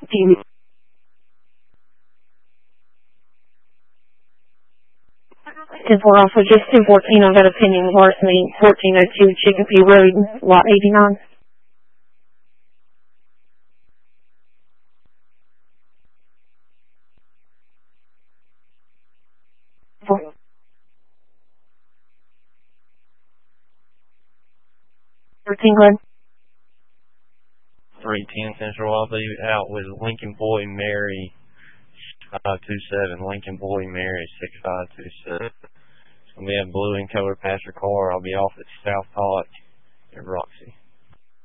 Team. And we're off of just 214. I've got a pending larceny, 1402 Chicopee Road, lot 89. For 13, go ahead. 310 Central. I'll be out with Lincoln Boy Mary 6527. Lincoln Boy Mary 6527. It's going to be a blue and color passenger car. I'll be off at South Hot at Roxy.